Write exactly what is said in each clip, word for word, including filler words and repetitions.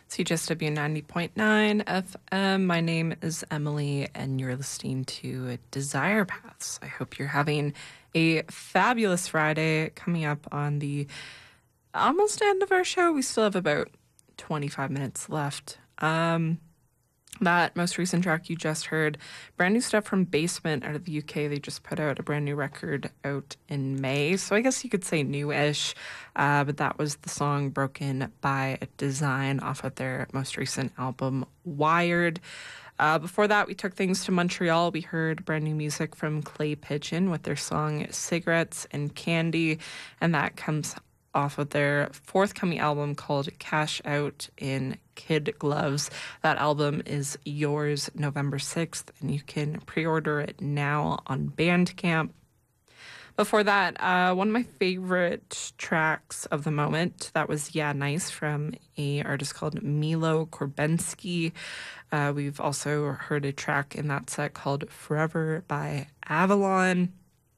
C J S W ninety point nine F M. My name is Emily, and you're listening to Desire Paths. I hope you're having a fabulous Friday coming up on the almost end of our show. We still have about twenty-five minutes left. Um, that most recent track you just heard, brand new stuff from Basement out of the U K. They just put out a brand new record out in May, so I guess you could say new-ish, uh, but that was the song Broken by Design off of their most recent album, Wired. Uh, before that, we took things to Montreal. We heard brand new music from Clay Pigeon with their song Cigarettes and Candy, and that comes off of their forthcoming album called Cash Out in Kid Gloves. That album is yours November sixth, and you can pre-order it now on Bandcamp. Before that, uh, one of my favorite tracks of the moment, that was Yeah Nice from a artist called Milo Korbensky. Uh, we've also heard a track in that set called Forever by Avalon.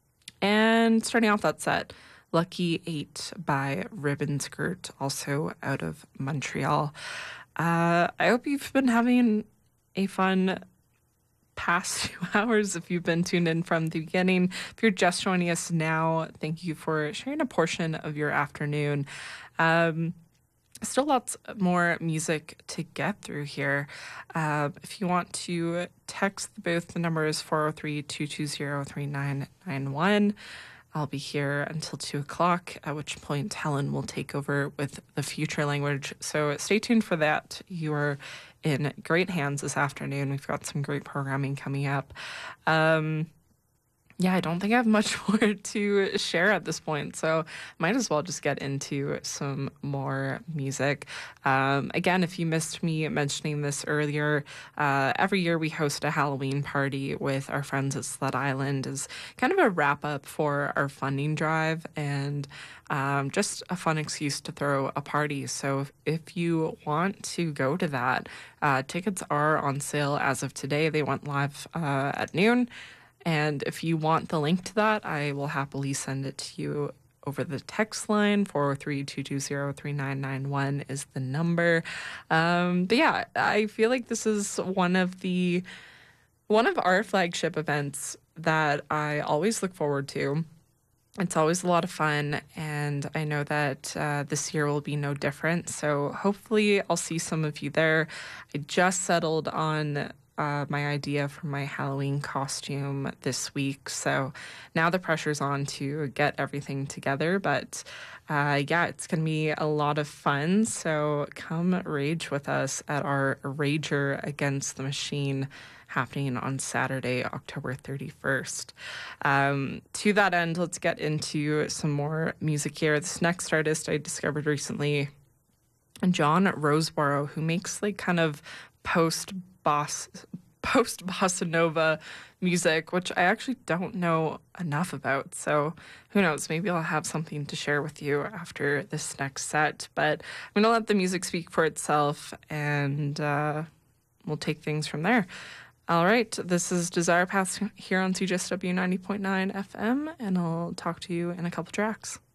And starting off that set, Lucky Eight by Ribbon Skirt, also out of Montreal. Uh, I hope you've been having a fun past two hours if you've been tuned in from the beginning. If you're just joining us now, thank you for sharing a portion of your afternoon. Um, still lots more music to get through here. Uh, if you want to text the booth, the number is four oh three, two two zero, three nine nine one. I'll be here until two o'clock, at which point Helen will take over with the future language. So stay tuned for that. You are in great hands this afternoon. We've got some great programming coming up. Um, yeah, I don't think I have much more to share at this point, so might as well just get into some more music. Um, again, if you missed me mentioning this earlier, uh, every year we host a Halloween party with our friends at Sled Island as kind of a wrap-up for our funding drive and um, just a fun excuse to throw a party. So if, if you want to go to that, uh, tickets are on sale as of today. They went live uh, at noon. And if you want the link to that, I will happily send it to you over the text line. four oh three, two two zero, three nine nine one is the number. Um, but yeah, I feel like this is one of the one of our flagship events that I always look forward to. It's always a lot of fun, and I know that uh, this year will be no different. So hopefully I'll see some of you there. I just settled on Uh, my idea for my Halloween costume this week. So now the pressure's on to get everything together. But uh, yeah, it's going to be a lot of fun. So come rage with us at our Rager Against the Machine happening on Saturday, October thirty-first. Um, to that end, let's get into some more music here. This next artist I discovered recently, John Roseborough, who makes like kind of post boss post bossa nova music, which I actually don't know enough about. So who knows, maybe I'll have something to share with you after this next set. But I'm gonna let the music speak for itself, and uh, we'll take things from there. All right, this is Desire Paths here on C J S W ninety point nine F M, and I'll talk to you in a couple tracks.